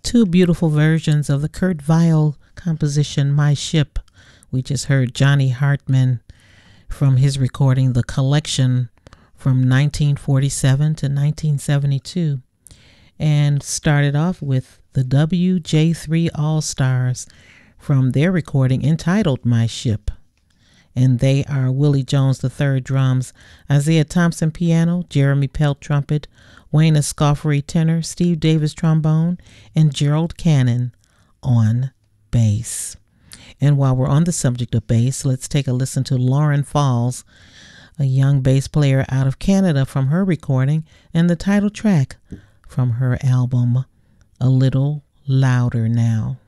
two beautiful versions of the Kurt Weill composition My Ship. We just heard Johnny Hartman from his recording The Collection from 1947 to 1972, and started off with the WJ3 All-Stars from their recording entitled My Ship. And they are Willie Jones III drums, Isaiah Thompson piano, Jeremy Pelt trumpet, Wayne Escoffery tenor, Steve Davis trombone, and Gerald Cannon on bass. And while we're on the subject of bass, let's take a listen to Lauren Falls, a young bass player out of Canada, from her recording and the title track from her album, A Little Louder Now.